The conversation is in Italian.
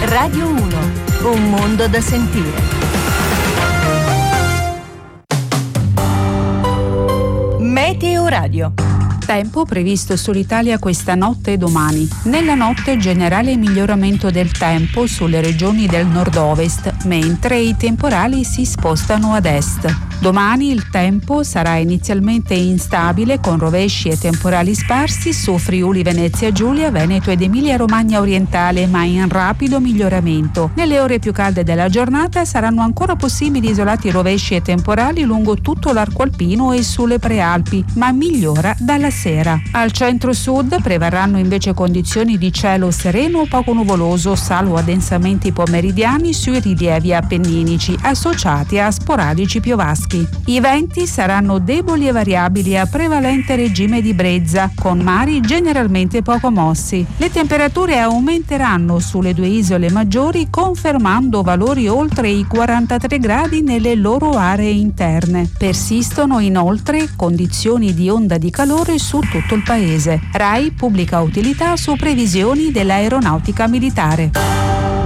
Radio 1, un mondo da sentire. Meteo Radio. Tempo previsto sull'Italia questa notte e domani. Nella notte generale miglioramento del tempo sulle regioni del nord-ovest, mentre i temporali si spostano ad est. Domani il tempo sarà inizialmente instabile con rovesci e temporali sparsi su Friuli, Venezia Giulia, Veneto ed Emilia Romagna orientale, ma in rapido miglioramento. Nelle ore più calde della giornata saranno ancora possibili isolati rovesci e temporali lungo tutto l'arco alpino e sulle prealpi, ma migliora dalla sera. Al centro-sud prevarranno invece condizioni di cielo sereno o poco nuvoloso, salvo addensamenti pomeridiani sui rilievi appenninici associati a sporadici piovaschi. I venti saranno deboli e variabili a prevalente regime di brezza, con mari generalmente poco mossi. Le temperature aumenteranno sulle due isole maggiori, confermando valori oltre i 43 gradi nelle loro aree interne. Persistono inoltre condizioni di onda di calore su tutto il paese. RAI pubblica utilità su previsioni dell'aeronautica militare.